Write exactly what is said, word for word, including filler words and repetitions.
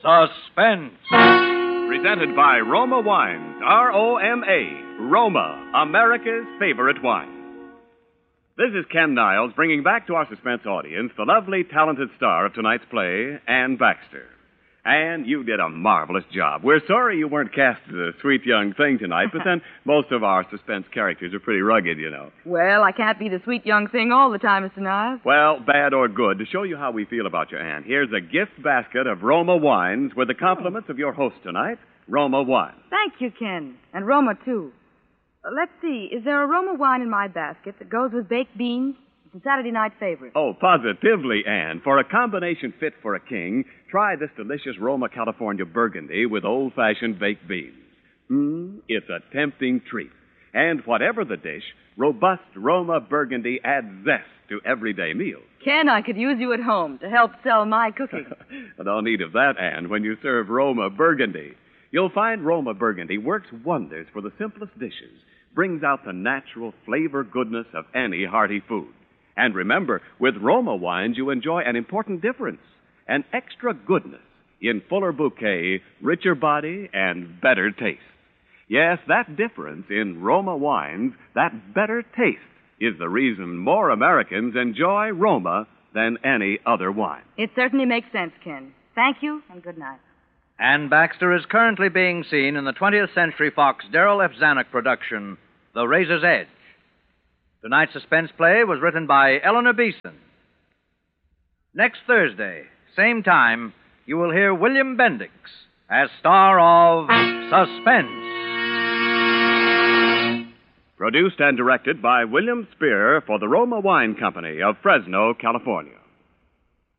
Suspense. Presented by Roma Wines, R O M A, Roma, America's favorite wine. This is Ken Niles bringing back to our suspense audience the lovely, talented star of tonight's play, Anne Baxter. Anne, you did a marvelous job. We're sorry you weren't cast as a sweet young thing tonight, but then most of our suspense characters are pretty rugged, you know. Well, I can't be the sweet young thing all the time, Mister Niles. Well, bad or good, to show you how we feel about you, Anne, here's a gift basket of Roma wines with the compliments of your host tonight, Roma Wine. Thank you, Ken. And Roma, too. Uh, let's see. Is there a Roma wine in my basket that goes with baked beans? It's a Saturday night favorite. Oh, positively, Anne. For a combination fit for a king, try this delicious Roma California Burgundy with old-fashioned baked beans. Mmm, it's a tempting treat. And whatever the dish, robust Roma Burgundy adds zest to everyday meals. Ken, I could use you at home to help sell my cooking. No need of that, Anne, when you serve Roma Burgundy. You'll find Roma Burgundy works wonders for the simplest dishes, brings out the natural flavor goodness of any hearty food. And remember, with Roma wines, you enjoy an important difference, an extra goodness in fuller bouquet, richer body, and better taste. Yes, that difference in Roma wines, that better taste, is the reason more Americans enjoy Roma than any other wine. It certainly makes sense, Ken. Thank you, and good night. Anne Baxter is currently being seen in the twentieth Century Fox Darrell F. Zanuck production, The Razor's Edge. Tonight's suspense play was written by Eleanor Beeson. Next Thursday, same time, you will hear William Bendix as star of Suspense. Produced and directed by William Spear for the Roma Wine Company of Fresno, California.